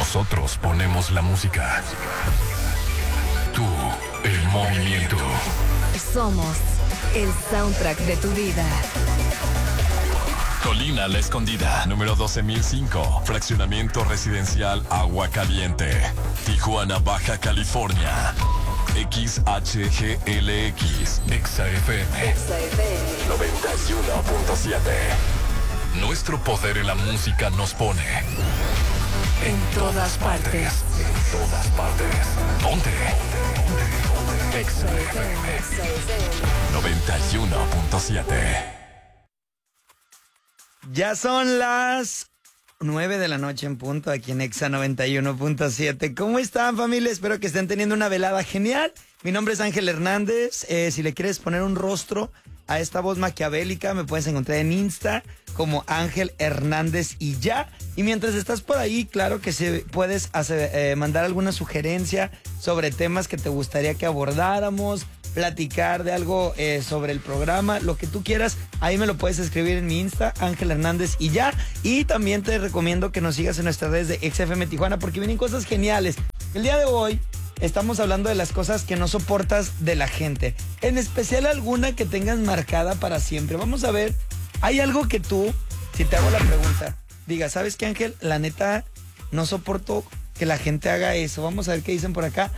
Nosotros ponemos la música. Tú, el movimiento. Somos el soundtrack de tu vida. Colina La Escondida, número 12005. Fraccionamiento residencial Agua Caliente. Tijuana, Baja California. XHGLX. XFM 91.7. Nuestro poder en la música nos pone en todas partes. En todas partes. Ponte. XFM 91.7. Ya son las 9 de la noche en punto aquí en Exa 91.7. ¿Cómo están, familia? Espero que estén teniendo una velada genial. Mi nombre es Ángel Hernández. Si le quieres poner un rostro a esta voz maquiavélica, me puedes encontrar en Insta como Ángel Hernández y ya. Y mientras estás por ahí, claro que puedes mandar alguna sugerencia sobre temas que te gustaría que abordáramos, platicar de algo sobre el programa, lo que tú quieras, ahí me lo puedes escribir en mi Insta, Ángel Hernández y ya. Y también te recomiendo que nos sigas en nuestras redes de XFM Tijuana porque vienen cosas geniales. El día de hoy estamos hablando de las cosas que no soportas de la gente, en especial alguna que tengas marcada para siempre. Vamos a ver, hay algo que tú, si te hago la pregunta, digas, ¿sabes qué, Ángel? La neta, no soporto que la gente haga eso. Vamos a ver qué dicen por acá.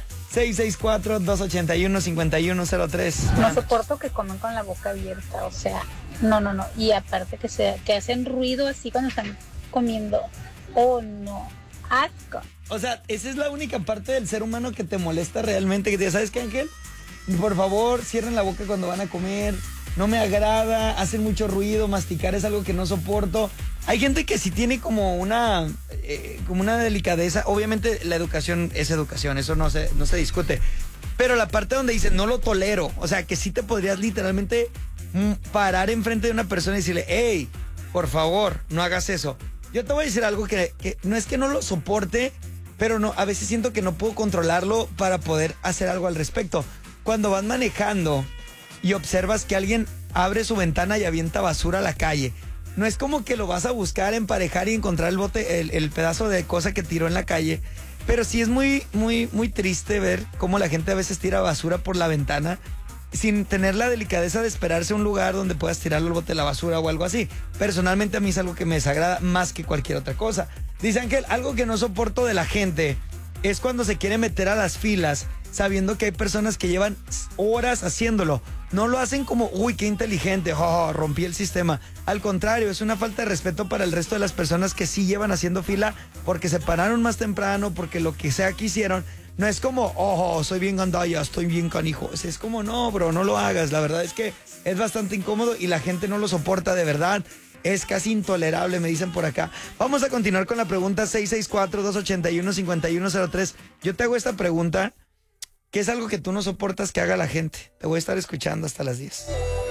664-281-5103. No soporto que coman con la boca abierta, o sea, no. Y aparte que hacen ruido así cuando están comiendo. Oh, no. Asco. O sea, esa es la única parte del ser humano que te molesta realmente. Que te diga, ¿sabes qué, Ángel? Por favor, cierren la boca cuando van a comer. No me agrada, hacen mucho ruido, masticar es algo que no soporto. Hay gente que sí tiene como una delicadeza. Obviamente la educación es educación, eso no se discute. Pero la parte donde dice, no lo tolero, o sea, que sí te podrías literalmente parar enfrente de una persona y decirle, hey, por favor, no hagas eso. Yo te voy a decir algo que no es que no lo soporte, pero no, a veces siento que no puedo controlarlo para poder hacer algo al respecto. Cuando vas manejando y observas que alguien abre su ventana y avienta basura a la calle, no es como que lo vas a buscar, emparejar y encontrar el bote, el pedazo de cosa que tiró en la calle, pero sí es muy, muy, muy triste ver cómo la gente a veces tira basura por la ventana sin tener la delicadeza de esperarse a un lugar donde puedas tirarle el bote de la basura o algo así. Personalmente a mí es algo que me desagrada más que cualquier otra cosa. Dice Ángel, algo que no soporto de la gente es cuando se quiere meter a las filas sabiendo que hay personas que llevan horas haciéndolo. No lo hacen como, uy, qué inteligente, rompí el sistema. Al contrario, es una falta de respeto para el resto de las personas que sí llevan haciendo fila porque se pararon más temprano, porque lo que sea que hicieron. No es como, soy bien gandalla, estoy bien canijo. Es como, no, bro, no lo hagas. La verdad es que es bastante incómodo y la gente no lo soporta de verdad. Es casi intolerable, me dicen por acá. Vamos a continuar con la pregunta 664-281-5103. Yo te hago esta pregunta. ¿Qué es algo que tú no soportas que haga la gente? Te voy a estar escuchando hasta las 10.